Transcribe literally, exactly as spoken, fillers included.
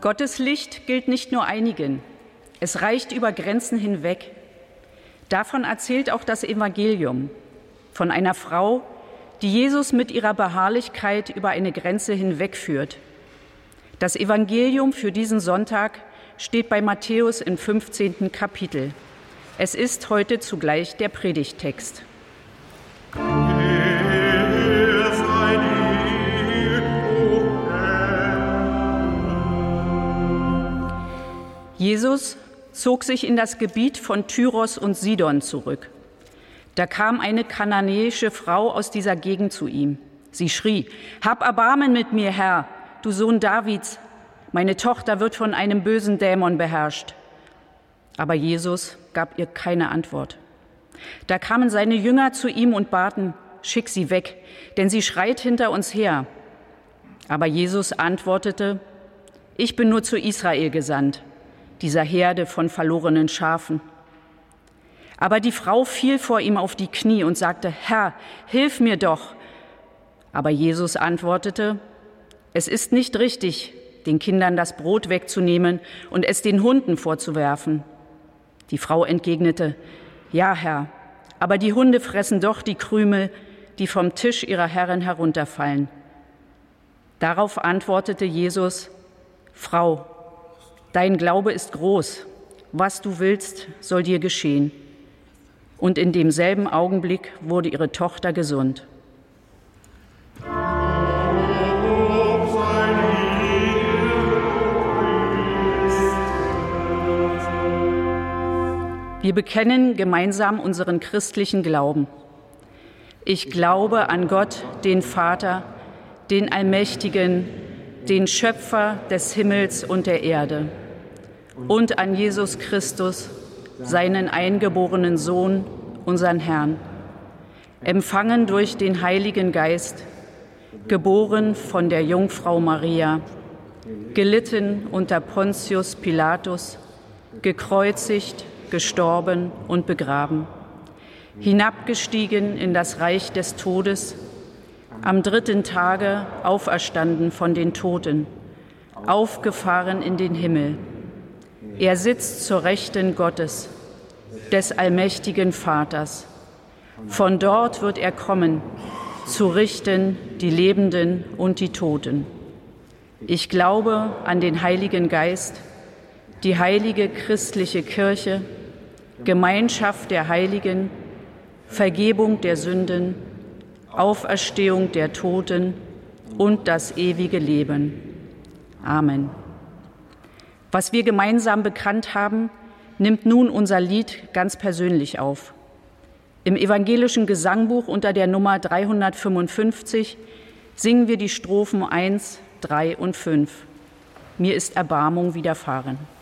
Gottes Licht gilt nicht nur einigen, es reicht über Grenzen hinweg. Davon erzählt auch das Evangelium von einer Frau, die Jesus mit ihrer Beharrlichkeit über eine Grenze hinwegführt. Das Evangelium für diesen Sonntag steht bei Matthäus im fünfzehnten Kapitel. Es ist heute zugleich der Predigttext. Jesus zog sich in das Gebiet von Tyros und Sidon zurück. Da kam eine kananäische Frau aus dieser Gegend zu ihm. Sie schrie: „Hab Erbarmen mit mir, Herr, du Sohn Davids. Meine Tochter wird von einem bösen Dämon beherrscht." Aber Jesus gab ihr keine Antwort. Da kamen seine Jünger zu ihm und baten: „Schick sie weg, denn sie schreit hinter uns her." Aber Jesus antwortete: „Ich bin nur zu Israel gesandt, dieser Herde von verlorenen Schafen." Aber die Frau fiel vor ihm auf die Knie und sagte: „Herr, hilf mir doch." Aber Jesus antwortete: „Es ist nicht richtig, den Kindern das Brot wegzunehmen und es den Hunden vorzuwerfen." Die Frau entgegnete: „Ja, Herr, aber die Hunde fressen doch die Krümel, die vom Tisch ihrer Herrin herunterfallen." Darauf antwortete Jesus: „Frau, dein Glaube ist groß, was du willst, soll dir geschehen." Und in demselben Augenblick wurde ihre Tochter gesund. Wir bekennen gemeinsam unseren christlichen Glauben. Ich glaube an Gott, den Vater, den Allmächtigen, den Schöpfer des Himmels und der Erde, und an Jesus Christus, seinen eingeborenen Sohn, unseren Herrn, empfangen durch den Heiligen Geist, geboren von der Jungfrau Maria, gelitten unter Pontius Pilatus, gekreuzigt, gestorben und begraben, hinabgestiegen in das Reich des Todes, am dritten Tage auferstanden von den Toten, aufgefahren in den Himmel. Er sitzt zur Rechten Gottes, des allmächtigen Vaters. Von dort wird er kommen, zu richten die Lebenden und die Toten. Ich glaube an den Heiligen Geist, die heilige christliche Kirche, Gemeinschaft der Heiligen, Vergebung der Sünden, Auferstehung der Toten und das ewige Leben. Amen. Was wir gemeinsam bekannt haben, nimmt nun unser Lied ganz persönlich auf. Im evangelischen Gesangbuch unter der Nummer dreihundertfünfundfünfzig singen wir die Strophen eins, drei und fünf. Mir ist Erbarmung widerfahren.